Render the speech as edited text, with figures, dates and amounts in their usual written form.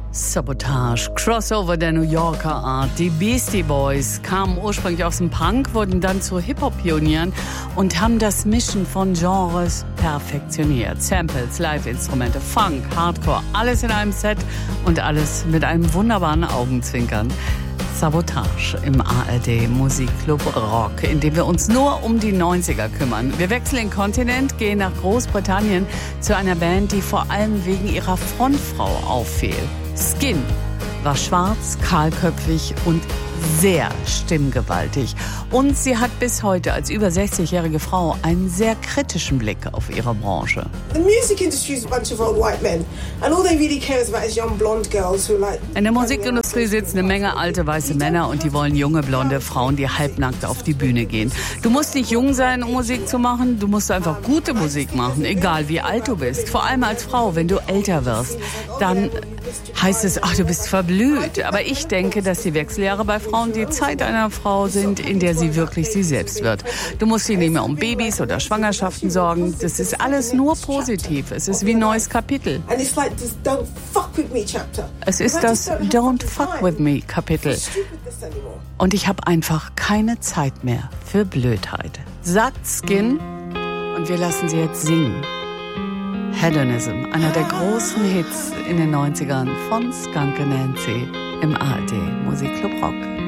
Sabotage, Crossover der New Yorker Art. Die Beastie Boys kamen ursprünglich aus dem Punk, wurden dann zu Hip-Hop-Pionieren und haben das Mischen von Genres perfektioniert. Samples, Live-Instrumente, Funk, Hardcore, alles in einem Set und alles mit einem wunderbaren Augenzwinkern. Sabotage im ARD Musikclub Rock, in dem wir uns nur um die 90er kümmern. Wir wechseln den Kontinent, gehen nach Großbritannien zu einer Band, die vor allem wegen ihrer Frontfrau auffiel. Skin war schwarz, kahlköpfig und sehr stimmgewaltig. Und sie hat bis heute als über 60-jährige Frau einen sehr kritischen Blick auf ihre Branche. The music industry is a bunch of old white men and all they really care about is young blonde girls who like. In der Musikindustrie sitzen eine Menge alte weiße Männer und die wollen junge blonde Frauen, die halbnackt auf die Bühne gehen. Du musst nicht jung sein, um Musik zu machen, du musst einfach gute Musik machen, egal wie alt du bist. Vor allem als Frau, wenn du älter wirst, dann heißt es, ach, du bist verblüht. Aber ich denke, dass die Wechseljahre bei Frauen die Zeit einer Frau sind, in der sie wirklich sie selbst wird. Du musst dich nicht mehr um Babys oder Schwangerschaften sorgen. Das ist alles nur positiv. Es ist wie ein neues Kapitel. Es ist das Don't Fuck With Me Kapitel. Und ich habe einfach keine Zeit mehr für Blödheit. Sagt Skin und wir lassen sie jetzt singen. Hedonism, einer der großen Hits in den 90ern von Skunk Anansie im ARD Musikclub Rock.